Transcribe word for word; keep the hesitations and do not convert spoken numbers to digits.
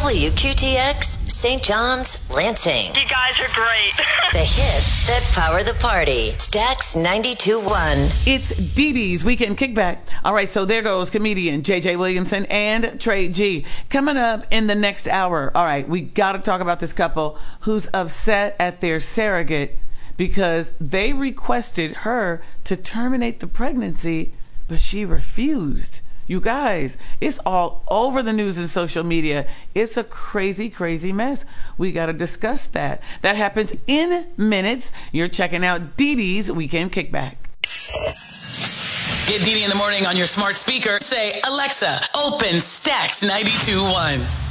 W Q T X, Saint John's, Lansing. You guys are great. The hits that power the party. Stax ninety-two point one. It's Dee Dee's Weekend Kickback. All right, so there goes comedian J J Williamson and Trey G. Coming up in the next hour. All right, we got to talk about this couple who's upset at their surrogate because they requested her to terminate the pregnancy, but she refused. You guys, it's all over the news and social media. It's a crazy, crazy mess. We got to discuss that. That happens in minutes. You're checking out Dee Dee's Weekend Kickback. Get Dee Dee in the morning on your smart speaker. Say, Alexa, open Stax ninety-two point one.